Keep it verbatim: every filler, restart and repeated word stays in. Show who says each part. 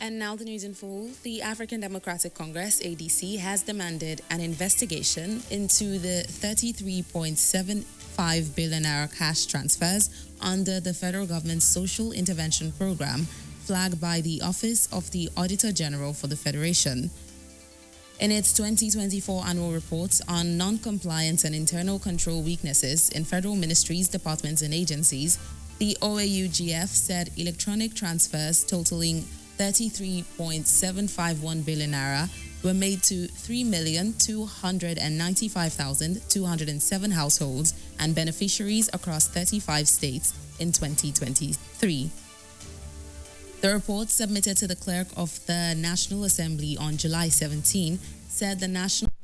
Speaker 1: And now the news in full. The African Democratic Congress, A D C, has demanded an investigation into the thirty-three point seven five billion naira cash transfers under the federal government's social intervention program, flagged by the Office of the Auditor General for the Federation. In its twenty twenty-four annual report on non-compliance and internal control weaknesses in federal ministries, departments, and agencies, the O A U G F said electronic transfers totaling thirty-three point seven five one billion naira were made to three million two hundred ninety-five thousand two hundred seven households and beneficiaries across thirty-five states in twenty twenty-three. The report submitted to the clerk of the National Assembly on July seventeenth said the national